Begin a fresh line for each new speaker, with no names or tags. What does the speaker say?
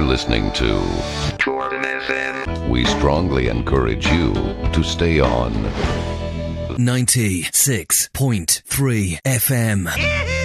listening to
Jordan FM.
We strongly encourage you to stay on
96.3 FM.